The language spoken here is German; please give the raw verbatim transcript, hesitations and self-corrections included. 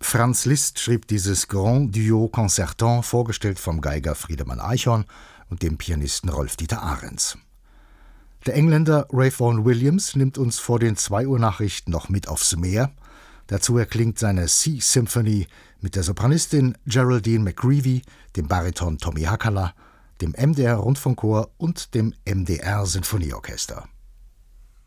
Franz Liszt schrieb dieses Grand Duo Concertant, vorgestellt vom Geiger Friedemann Eichhorn und dem Pianisten Rolf-Dieter Arens. Der Engländer Ray Vaughan Williams nimmt uns vor den zwei Uhr Nachrichten noch mit aufs Meer. Dazu erklingt seine Sea Symphony mit der Sopranistin Geraldine McGreevy, dem Bariton Tommy Hackala, dem M D R Rundfunkchor und dem M D R Sinfonieorchester.